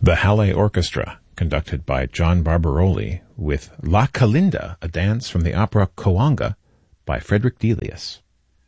The Halle Orchestra, conducted by John Barbaroli, with La Calinda, a dance from the opera Coanga by Frederick Delius.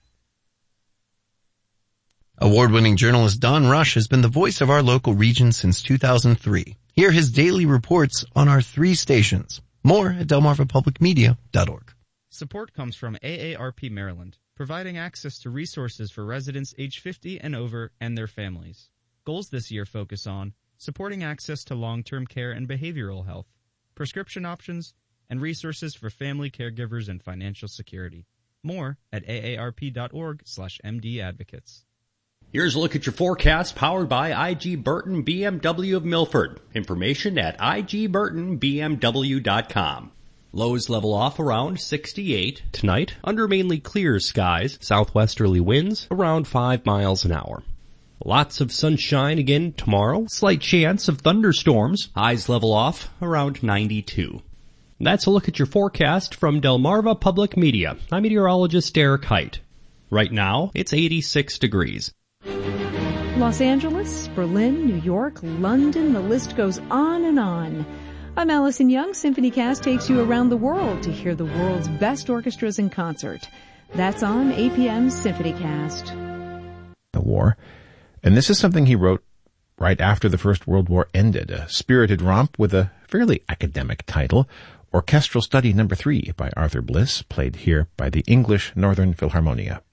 Award-winning journalist Don Rush has been the voice of our local region since 2003. Hear his daily reports on our 3 stations. More at delmarvapublicmedia.org. Support comes from AARP Maryland, providing access to resources for residents age 50 and over and their families. Goals this year focus on supporting access to long-term care and behavioral health, prescription options, and resources for family caregivers and financial security. More at aarp.org/MDadvocates. Here's a look at your forecast powered by IG Burton BMW of Milford. Information at igburtonbmw.com. Lows level off around 68. Tonight, under mainly clear skies, southwesterly winds around 5 miles an hour. Lots of sunshine again tomorrow. Slight chance of thunderstorms. Highs level off around 92. That's a look at your forecast from Delmarva Public Media. I'm meteorologist Derek Height. Right now, it's 86 degrees. Los Angeles, Berlin, New York, London, the list goes on and on. I'm Allison Young. SymphonyCast takes you around the world to hear the world's best orchestras in concert. That's on APM's SymphonyCast. The war. And this is something he wrote right after the First World War ended, a spirited romp with a fairly academic title, Orchestral Study No. 3 by Arthur Bliss, played here by the English Northern Philharmonia.